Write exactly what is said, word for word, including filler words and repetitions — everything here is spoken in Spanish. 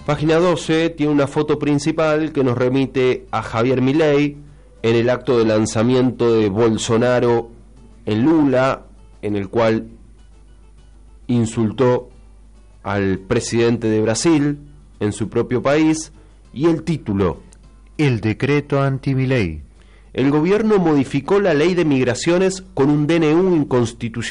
Página doce tiene una foto principal que nos remite a Javier Milei en el acto de lanzamiento de Bolsonaro en Lula, en el cual insultó al presidente de Brasil en su propio país, y el título: El decreto anti-Milei. El gobierno modificó la ley de migraciones con un D N U inconstitucional.